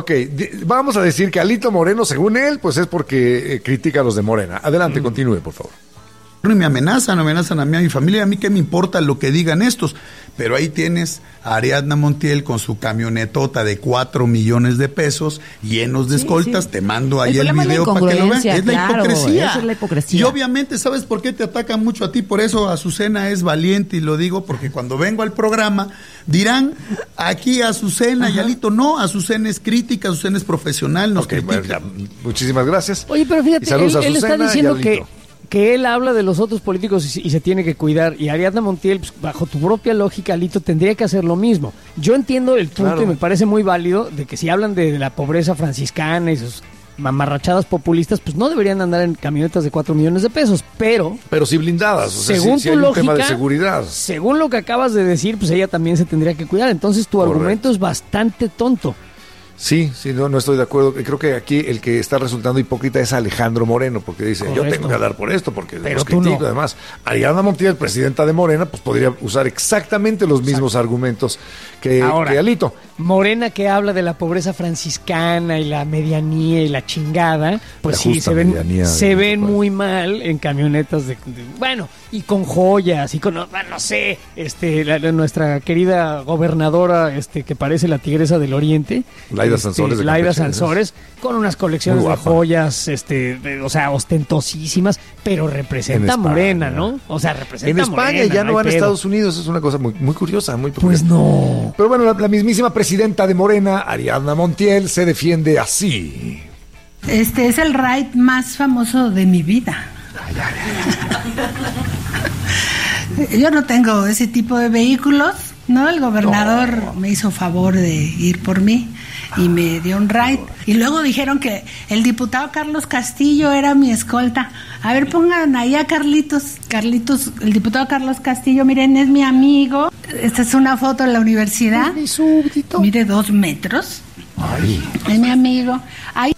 Ok, vamos a decir que Alito Moreno, según él, pues es porque critica a los de Morena. Adelante, continúe, por favor. Y me amenazan a mí, a mi familia, a mí qué me importa lo que digan estos, pero ahí tienes a Ariadna Montiel con su camionetota de 4 millones de pesos, llenos de escoltas, te mando ahí el video para que lo vean, es la hipocresía. Y obviamente, ¿sabes por qué te atacan mucho a ti? Por eso Azucena es valiente, y lo digo porque cuando vengo al programa, dirán, aquí Azucena y Alito, no, Azucena es crítica, Azucena es profesional, nos critica. Bueno, ya, muchísimas gracias. Oye, pero fíjate, él está diciendo que él habla de los otros políticos y se tiene que cuidar, y Ariadna Montiel, pues, bajo tu propia lógica, Alito, tendría que hacer lo mismo. Yo entiendo el punto, y me parece muy válido, de que si hablan de la pobreza franciscana y sus mamarrachadas populistas, pues no deberían andar en camionetas de 4 millones de pesos, pero sí blindadas, o sea, según si tu hay lógica, un tema de seguridad. Según lo que acabas de decir, pues ella también se tendría que cuidar, entonces tu argumento es bastante tonto. Sí, no estoy de acuerdo. Creo que aquí el que está resultando hipócrita es Alejandro Moreno, porque dice, yo tengo que hablar por esto, porque los critico. No. Además, Ariadna Montiel, presidenta de Morena, pues podría usar exactamente los mismos argumentos que Alito. Morena, que habla de la pobreza franciscana y la medianía y la chingada, pues sí, se ven muy mal en camionetas bueno, y con joyas, y con, no sé, nuestra querida gobernadora, que parece la tigresa del oriente, Laida Sansores, con unas colecciones de joyas, o sea, ostentosísimas, pero representa a Morena, ¿no? O sea, representa a Morena. En España ya no van a Estados Unidos, es una cosa muy, muy curiosa, muy peculiar. Pues no. Pero bueno, la mismísima presidenta de Morena, Ariadna Montiel, se defiende así. Este es el ride más famoso de mi vida. Yo no tengo ese tipo de vehículos, ¿no? El gobernador me hizo favor de ir por mí y me dio un ride. Y luego dijeron que el diputado Carlos Castillo era mi escolta. A ver, pongan ahí a Carlitos, el diputado Carlos Castillo, miren, es mi amigo. Esta es una foto en la universidad. Mi súbdito. Mire, 2 metros. Ay. Es mi amigo. Ahí.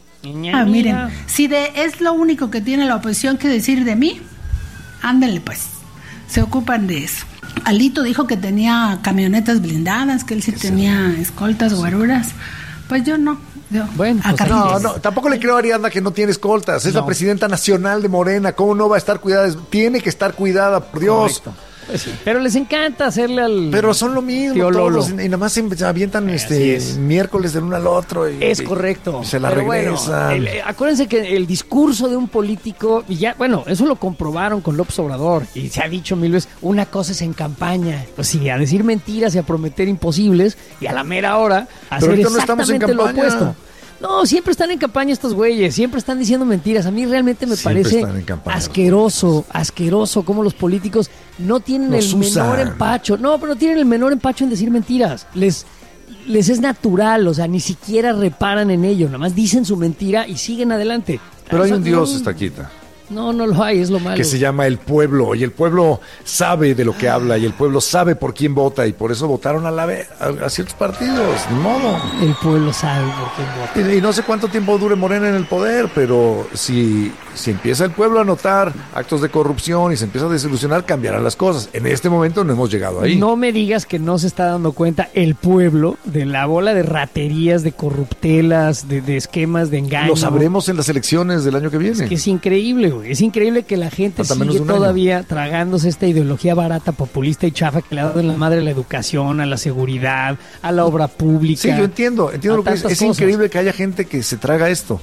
Miren, si es lo único que tiene la oposición que decir de mí, ándenle pues, se ocupan de eso. Alito dijo que tenía camionetas blindadas, que él sí tenía escoltas, guaruras. Pues yo no. Bueno, pues no, tampoco le creo a Ariadna que no tiene escoltas. Es la presidenta nacional de Morena. ¿Cómo no va a estar cuidada? Tiene que estar cuidada, por Dios. Correcto. Pues sí, pero les encanta hacerle al... Pero son lo mismo todos, y nada más se avientan miércoles del uno al otro. Es correcto. Se la regresan. Bueno, acuérdense que el discurso de un político, y ya, bueno, eso lo comprobaron con López Obrador, y se ha dicho 1000 veces, una cosa es en campaña, pues sí, a decir mentiras y a prometer imposibles, y a la mera hora hacer exactamente lo opuesto. No, siempre están en campaña estos güeyes, siempre están diciendo mentiras. A mí realmente me parece asqueroso cómo los políticos no tienen el menor empacho. No, pero no tienen el menor empacho en decir mentiras. Les es natural, o sea, ni siquiera reparan en ello, nada más dicen su mentira y siguen adelante. Pero hay un Dios, Estaquita. No lo hay, es lo malo. Que se llama el pueblo, y el pueblo sabe de lo que habla, y el pueblo sabe por quién vota, y por eso votaron a ciertos partidos, ni modo. El pueblo sabe por quién vota. Y no sé cuánto tiempo dure Morena en el poder, pero si empieza el pueblo a notar actos de corrupción y se empieza a desilusionar, cambiarán las cosas. En este momento no hemos llegado ahí. No me digas que no se está dando cuenta el pueblo de la bola de raterías, de corruptelas, de esquemas, de engaño. Lo sabremos en las elecciones del año que viene. Es que es increíble, güey. Es increíble que la gente sigue todavía tragándose esta ideología barata, populista y chafa que le ha dado en la madre a la educación, a la seguridad, a la obra pública. Sí, yo entiendo lo que es. Es increíble que haya gente que se traga esto.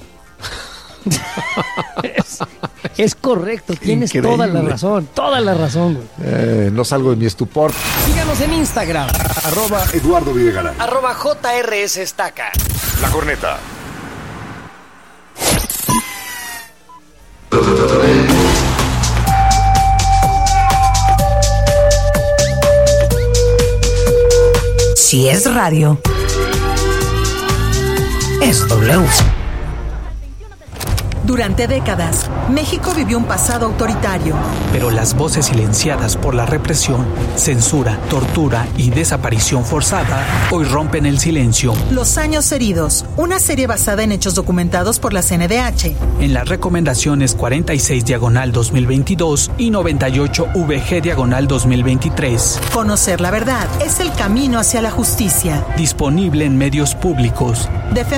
Es correcto, tienes toda la razón, güey. No salgo de mi estupor. Síganos en Instagram @Eduardo Videgaray @JRS Estaca. La Corneta. Si es radio, es W. Durante décadas, México vivió un pasado autoritario. Pero las voces silenciadas por la represión, censura, tortura y desaparición forzada hoy rompen el silencio. Los años heridos, una serie basada en hechos documentados por la CNDH. En las recomendaciones 46/2022 y 98/VG/2023. Conocer la verdad es el camino hacia la justicia. Disponible en medios públicos.